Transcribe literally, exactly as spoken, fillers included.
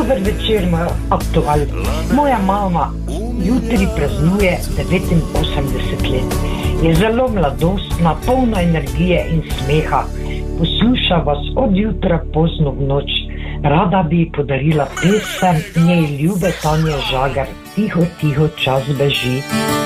Dober večer, moja aktual. Moja mama jutri praznuje devetinosemdeset let. Je zelo mladostna, polna energije in smeha. Posluša vas od jutra pozno v noč. Rada bi ji podarila pesem njej ljube Tanje Žagar. Tiho, tiho čas beži.